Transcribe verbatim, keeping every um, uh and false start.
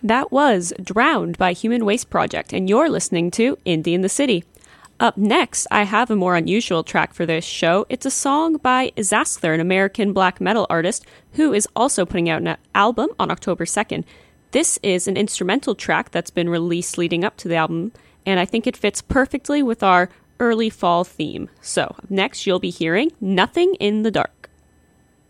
That was Drowned by Human Waste Project, and you're listening to Indie in the City. Up next, I have a more unusual track for this show. It's a song by Zaskler, an American black metal artist who is also putting out an album on October second. This is an instrumental track that's been released leading up to the album, and I think it fits perfectly with our early fall theme. So, up next, you'll be hearing Nothing in the Dark.